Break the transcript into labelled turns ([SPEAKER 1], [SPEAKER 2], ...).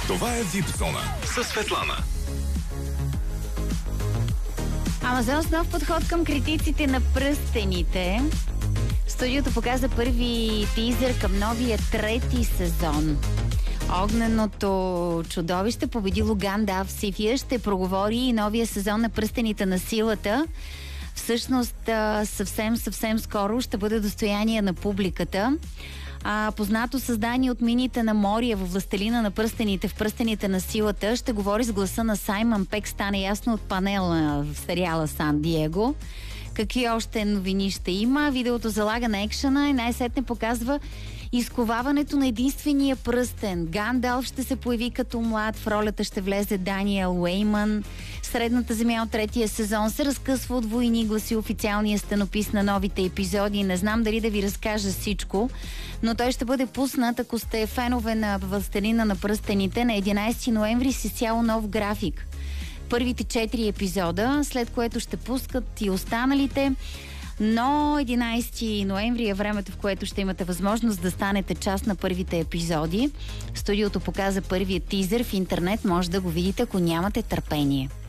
[SPEAKER 1] Това е Випзона със Светлана.
[SPEAKER 2] Амазон с нов подход към критиците на пръстените. Студиото показа първи тизър към новия трети сезон. Огненото чудовище победило Гандалф Сифия ще проговори и новия сезон на Пръстените на силата. Всъщност съвсем скоро ще бъде достояние на публиката. Познато създание от мините на Мория във Властелина на пръстените в Пръстените на силата ще говори с гласа на Саймън Пек, стана ясно от панела в сериала Сан Диего. Какви още новини ще има? Видеото залага на екшена и най-сетне показва изковаването на единствения пръстен. Гандалф ще се появи като млад, в ролята ще влезе Даниел Уейман. Средната земя от третия сезон се разкъсва от войни, гласи официалния стенопис на новите епизоди. Не знам дали да ви разкажа всичко, но той ще бъде пуснат, ако сте фенове на Властелина на пръстените, на 11 ноември с изцяло нов график. Първите 4 епизода, след което ще пускат и останалите. Но 11 ноември е времето, в което ще имате възможност да станете част на първите епизоди. Студиото показа първият тизър в интернет, може да го видите, ако нямате търпение.